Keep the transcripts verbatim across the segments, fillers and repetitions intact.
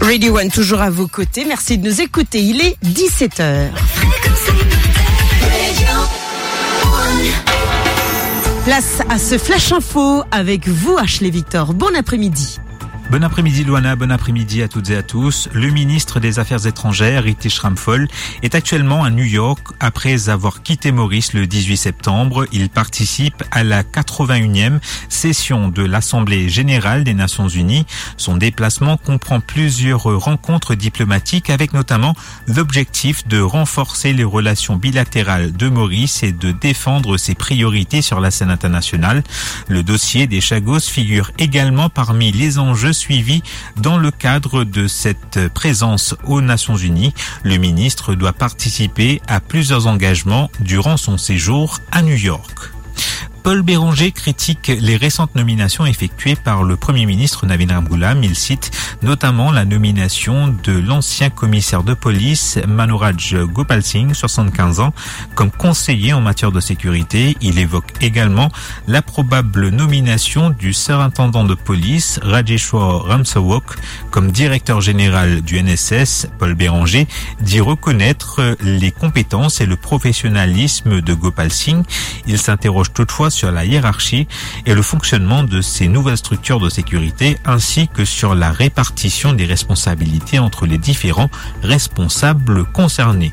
Radio One, toujours à vos côtés. Merci de nous écouter. Il est dix-sept heures. Place à ce Flash Info avec vous, Ashley Victor. Bon après-midi. Bon après-midi Luana, bon après-midi à toutes et à tous. Le ministre des Affaires étrangères, Ritish Ramphal, est actuellement à New York après avoir quitté Maurice le dix-huit septembre. Il participe à la quatre-vingt-unième session de l'Assemblée générale des Nations unies. Son déplacement comprend plusieurs rencontres diplomatiques avec notamment l'objectif de renforcer les relations bilatérales de Maurice et de défendre ses priorités sur la scène internationale. Le dossier des Chagos figure également parmi les enjeux suivi dans le cadre de cette présence aux Nations Unies. Le ministre doit participer à plusieurs engagements durant son séjour à New York. Paul Béranger critique les récentes nominations effectuées par le Premier ministre Navin Ramgoolam. Il cite notamment la nomination de l'ancien commissaire de police Manojraj Gopal Singh, soixante-quinze ans, comme conseiller en matière de sécurité. Il évoque également la probable nomination du surintendant de police Rajeshwar Ramsawok comme directeur général du N S S. Paul Béranger dit reconnaître les compétences et le professionnalisme de Gopal Singh. Il s'interroge toutefois sur la hiérarchie et le fonctionnement de ces nouvelles structures de sécurité ainsi que sur la répartition des responsabilités entre les différents responsables concernés.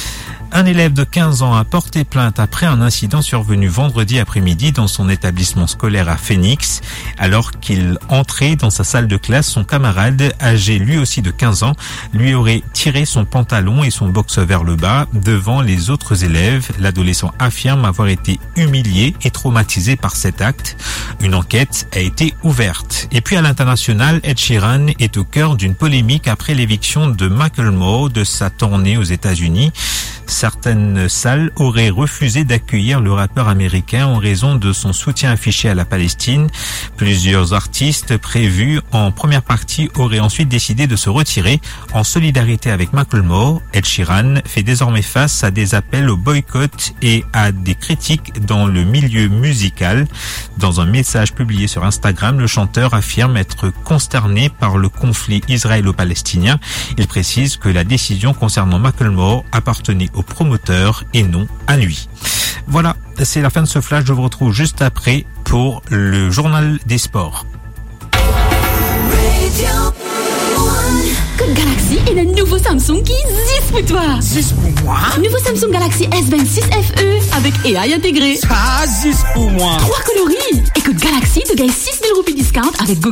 Un élève de quinze ans a porté plainte après un incident survenu vendredi après-midi dans son établissement scolaire à Phoenix. Alors qu'il entrait dans sa salle de classe, son camarade, âgé lui aussi de quinze ans, lui aurait tiré son pantalon et son boxe vers le bas devant les autres élèves. L'adolescent affirme avoir été humilié et traumatisé par cet acte. Une enquête a été ouverte. Et puis à l'international, Ed Sheeran est au cœur d'une polémique après l'éviction de Macklemore de sa tournée aux États-Unis. Certaines salles auraient refusé d'accueillir le rappeur américain en raison de son soutien affiché à la Palestine. Plusieurs artistes prévus en première partie auraient ensuite décidé de se retirer en solidarité avec Macklemore. Ed Sheeran fait désormais face à des appels au boycott et à des critiques dans le milieu musical. Dans un message publié sur Instagram, le chanteur affirme être consterné par le conflit israélo-palestinien. Il précise que la décision concernant Macklemore appartenait au promoteur et non à lui. Voilà, c'est la fin de ce flash. Je vous retrouve juste après pour le journal des sports. Code Galaxy et le nouveau Samsung qui zis pour toi. Zis pour moi? Nouveau Samsung Galaxy S vingt-six F E avec A I intégré. Ça, zis pour moi. Trois coloris. Et Code Galaxy te gagne six mille roupies discount avec Google.